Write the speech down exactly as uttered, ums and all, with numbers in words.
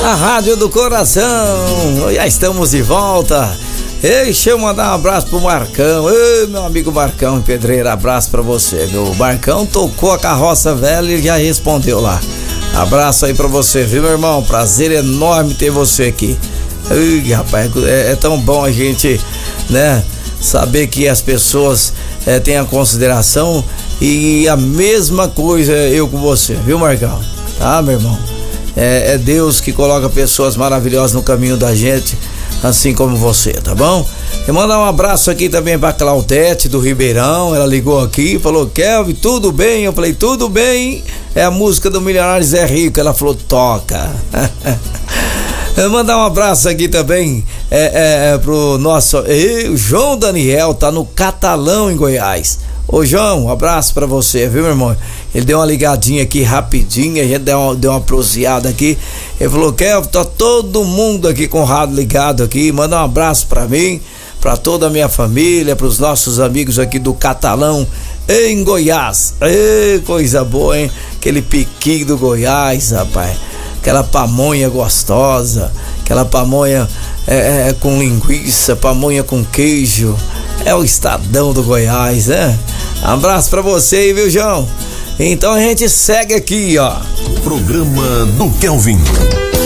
A Rádio do Coração. Já estamos de volta. Deixa eu mandar um abraço pro Marcão. Ei, meu amigo Marcão em Pedreira, abraço pra você, meu. O Marcão tocou a carroça velha e já respondeu lá. Abraço aí pra você, viu, meu irmão? Prazer enorme ter você aqui. Ei, rapaz, é, é tão bom a gente, né, saber que as pessoas é, têm a consideração e a mesma coisa eu com você, viu, Marcão? Tá, meu irmão? É, é Deus que coloca pessoas maravilhosas no caminho da gente, assim como você, tá bom? Eu mandar um abraço aqui também pra Claudete do Ribeirão. Ela ligou aqui e falou: Kelvin, tudo bem? Eu falei: tudo bem. É a música do Milionário Zé Rico. Ela falou: toca. Eu mandar um abraço aqui também é, é, é, pro nosso e, o João Daniel, tá no Catalão, em Goiás. Ô João, um abraço pra você, viu, meu irmão? Ele deu uma ligadinha aqui rapidinho, a gente deu uma, deu uma proseada aqui. Ele falou: Kelvin, tá todo mundo aqui com o rádio ligado aqui. Manda um abraço pra mim, pra toda a minha família, pros nossos amigos aqui do Catalão, em Goiás. Ei, coisa boa, hein? Aquele piqui do Goiás, rapaz. Aquela pamonha gostosa, aquela pamonha é, é, com linguiça, pamonha com queijo. É o Estadão do Goiás, né? Abraço pra você aí, viu, João? Então a gente segue aqui, ó. Programa do Kelvin.